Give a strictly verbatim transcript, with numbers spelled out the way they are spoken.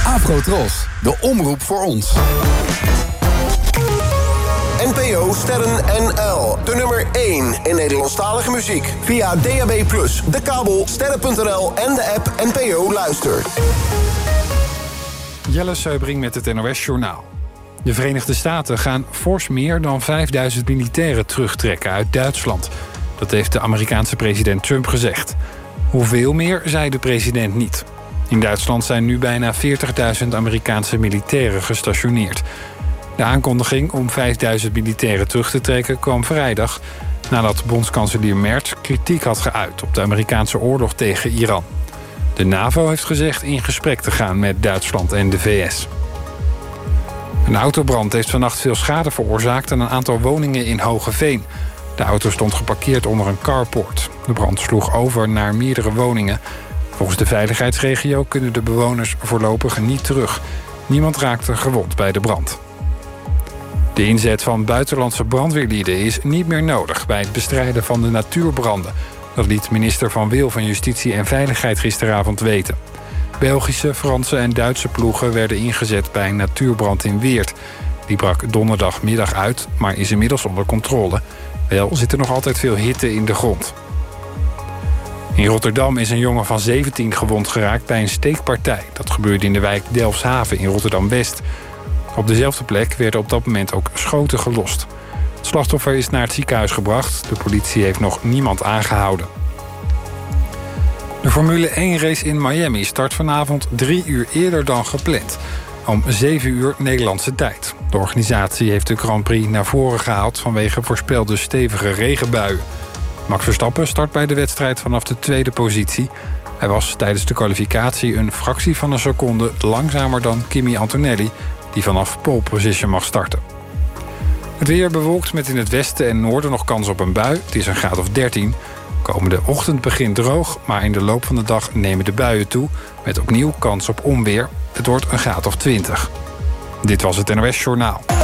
Afrotros, de omroep voor ons. N P O Sterren N L, de nummer één in Nederlandstalige muziek. Via D A B plus, de kabel, sterren punt n l en de app N P O Luister. Jelle Seubring met het N O S-journaal. De Verenigde Staten gaan fors meer dan vijfduizend militairen terugtrekken uit Duitsland. Dat heeft de Amerikaanse president Trump gezegd. Hoeveel meer, zei de president niet. In Duitsland zijn nu bijna veertigduizend Amerikaanse militairen gestationeerd. De aankondiging om vijfduizend militairen terug te trekken kwam vrijdag nadat bondskanselier Merz kritiek had geuit op de Amerikaanse oorlog tegen Iran. De NAVO heeft gezegd in gesprek te gaan met Duitsland en de V S. Een autobrand heeft vannacht veel schade veroorzaakt aan een aantal woningen in Hoogeveen. De auto stond geparkeerd onder een carport. De brand sloeg over naar meerdere woningen. Volgens de veiligheidsregio kunnen de bewoners voorlopig niet terug. Niemand raakte gewond bij de brand. De inzet van buitenlandse brandweerlieden is niet meer nodig bij het bestrijden van de natuurbranden. Dat liet minister Van Wil van Justitie en Veiligheid gisteravond weten. Belgische, Franse en Duitse ploegen werden ingezet bij een natuurbrand in Weert. Die brak donderdagmiddag uit, maar is inmiddels onder controle. Wel zit er nog altijd veel hitte in de grond. In Rotterdam is een jongen van zeventien gewond geraakt bij een steekpartij. Dat gebeurde in de wijk Delfshaven in Rotterdam-West. Op dezelfde plek werden op dat moment ook schoten gelost. Het slachtoffer is naar het ziekenhuis gebracht. De politie heeft nog niemand aangehouden. De Formule één-race in Miami start vanavond drie uur eerder dan gepland. Om zeven uur Nederlandse tijd. De organisatie heeft de Grand Prix naar voren gehaald vanwege voorspelde stevige regenbuien. Max Verstappen start bij de wedstrijd vanaf de tweede positie. Hij was tijdens de kwalificatie een fractie van een seconde langzamer dan Kimi Antonelli, die vanaf pole position mag starten. Het weer bewolkt met in het westen en noorden nog kans op een bui. Het is een graad of dertien. Komende ochtend begint droog, maar in de loop van de dag nemen de buien toe, met opnieuw kans op onweer. Het wordt een graad of twintig. Dit was het N O S Journaal.